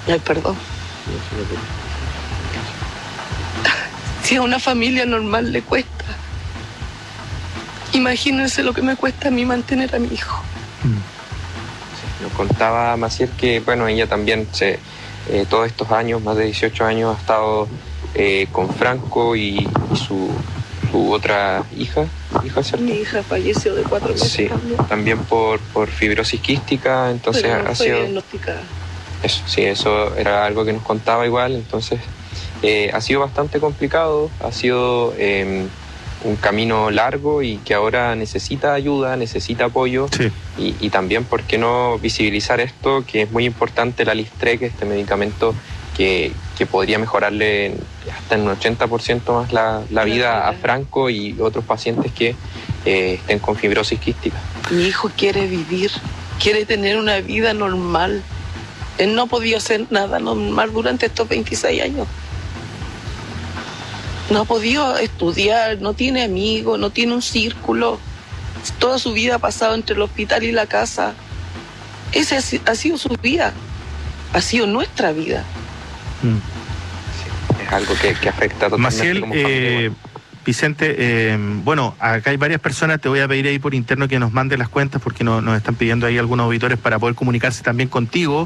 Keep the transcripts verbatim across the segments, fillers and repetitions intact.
Ay, perdón. Si a una familia normal le cuesta, imagínense lo que me cuesta a mí mantener a mi hijo. Sí, nos contaba Maciel que, bueno, ella también se, eh, todos estos años, más de dieciocho años, ha estado eh, con Franco y, y su, su otra hija, hija, ¿cierto? Mi hija falleció de cuatro meses. Sí, también, también por, por fibrosis quística, entonces pero no ha fue sido... diagnosticada. Eso, sí, eso era algo que nos contaba igual, entonces eh, ha sido bastante complicado, ha sido eh, un camino largo y que ahora necesita ayuda, necesita apoyo. Sí. y, y también, ¿por qué no visibilizar esto? Que es muy importante, la Listrec, este medicamento que, que podría mejorarle hasta en un ochenta por ciento más la, la vida a Franco y otros pacientes que eh, estén con fibrosis quística. Mi hijo quiere vivir, quiere tener una vida normal. Él no ha podido hacer nada normal durante estos veintiséis años. No ha podido estudiar, no tiene amigos, no tiene un círculo. Toda su vida ha pasado entre el hospital y la casa. Esa ha sido su vida, ha sido nuestra vida. Mm. Sí, es algo que, que afecta totalmente. Maciel, como eh, Vicente, eh, bueno, acá hay varias personas, te voy a pedir ahí por interno que nos manden las cuentas porque no, nos están pidiendo ahí algunos auditores para poder comunicarse también contigo.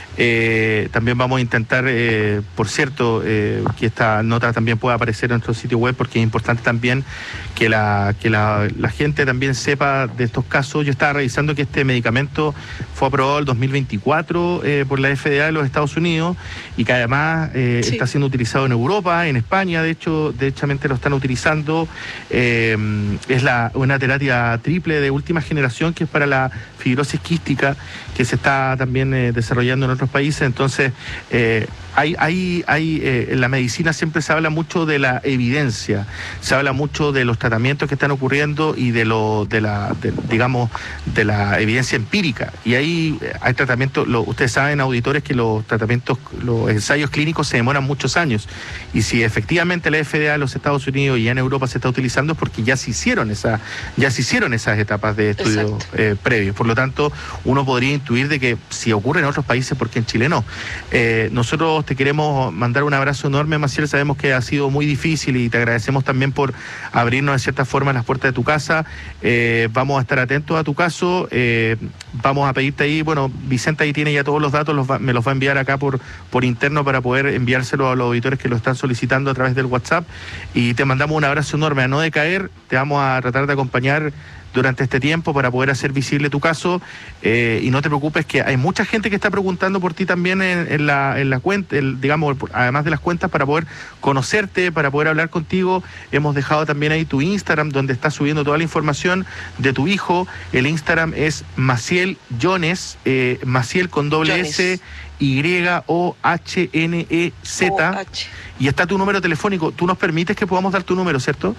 Eh, también vamos a intentar, eh, por cierto, eh, que esta nota también pueda aparecer en nuestro sitio web porque es importante también que la que la, la gente también sepa de estos casos. Yo estaba revisando que este medicamento fue aprobado el dos mil veinticuatro eh, por la F D A de los Estados Unidos y que además eh, sí. está siendo utilizado en Europa, en España, de hecho, derechamente lo están utilizando. Eh, es la, una terapia triple de última generación que es para la fibrosis quística que se está también eh, desarrollando en otros países. Entonces, eh, hay, hay, hay eh, en la medicina siempre se habla mucho de la evidencia, se habla mucho de los tratamientos que están ocurriendo y de lo, de la, de, digamos, de la evidencia empírica. Y ahí hay tratamientos, lo, ustedes saben, auditores, que los tratamientos, los ensayos clínicos se demoran muchos años. Y si efectivamente la F D A de los Estados Unidos y ya en Europa se está utilizando, es porque ya se hicieron esa, ya se hicieron esas etapas de estudio eh, previos. Por lo tanto, uno podría intuir de que si ocurre en otros países, ¿por qué en Chile no? Eh, nosotros te queremos mandar un abrazo enorme, Maciel, sabemos que ha sido muy difícil y te agradecemos también por abrirnos de cierta forma las puertas de tu casa. Eh, vamos a estar atentos a tu caso, eh, vamos a pedirte ahí, bueno, Vicente ahí tiene ya todos los datos, los va, me los va a enviar acá por, por interno para poder enviárselo a los auditores que lo están solicitando a través del WhatsApp y te mandamos un abrazo enorme, a no decaer, te vamos a tratar de acompañar durante este tiempo para poder hacer visible tu caso eh, y no te preocupes que hay mucha gente que está preguntando por ti también en, en la en la cuenta, el, digamos, además de las cuentas para poder conocerte, para poder hablar contigo. Hemos dejado también ahí tu Instagram donde estás subiendo toda la información de tu hijo. El Instagram es Maciel Jones, eh, Maciel con doble Jones. S, Y O H N E Z, y está tu número telefónico. Tú nos permites que podamos dar tu número, ¿cierto?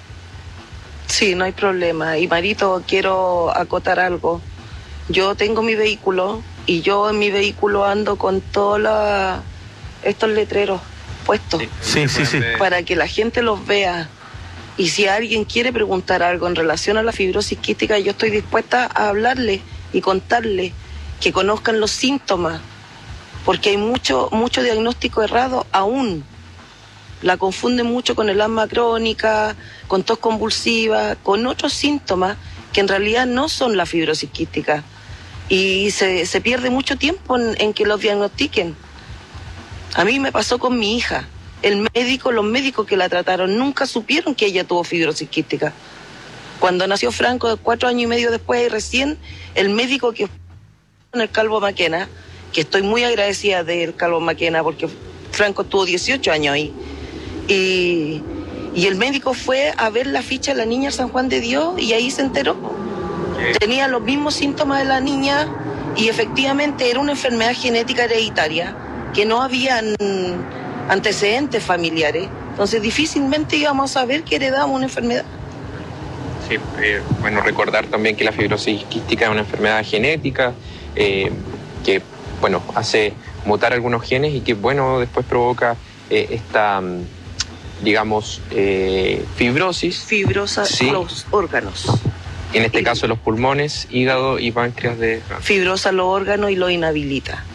Sí, no hay problema. Y Marito, quiero acotar algo. Yo tengo mi vehículo y yo en mi vehículo ando con todos la... estos letreros puestos. Sí, sí, sí. Para que la gente los vea. Y si alguien quiere preguntar algo en relación a la fibrosis quística, yo estoy dispuesta a hablarle y contarle, que conozcan los síntomas, porque hay mucho, mucho diagnóstico errado aún. La confunden mucho con el asma crónica, con tos convulsiva, con otros síntomas que en realidad no son la fibrosis quística. Y se, se pierde mucho tiempo en, en que los diagnostiquen. A mí me pasó con mi hija. El médico, los médicos que la trataron nunca supieron que ella tuvo fibrosis quística. Cuando nació Franco, cuatro años y medio después, y recién el médico que en el Calvo Maquena, que estoy muy agradecida del Calvo Maquena porque Franco estuvo dieciocho años ahí. Y, y el médico fue a ver la ficha de la niña San Juan de Dios y ahí se enteró. Tenía los mismos síntomas de la niña y efectivamente era una enfermedad genética hereditaria, que no habían antecedentes familiares. Entonces difícilmente íbamos a saber que heredamos una enfermedad. Sí, eh, bueno, recordar también que la fibrosis quística es una enfermedad genética eh, que, bueno, hace mutar algunos genes y que, bueno, después provoca eh, esta... digamos, eh, fibrosis. Fibrosa sí. Los órganos. En este y, caso los pulmones, hígado y páncreas de... Fibrosa los órganos y lo inhabilita.